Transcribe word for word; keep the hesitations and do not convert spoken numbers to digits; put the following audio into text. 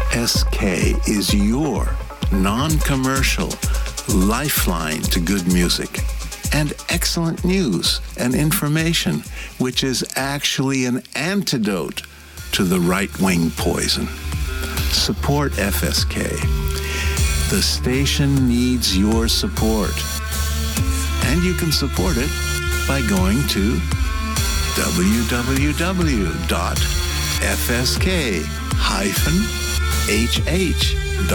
S K is your non-commercial lifeline to good music and excellent news and information, which is actually an antidote to the right-wing poison. Support F S K. The station needs your support. And you can support it by going to w w w dot f s k dash h h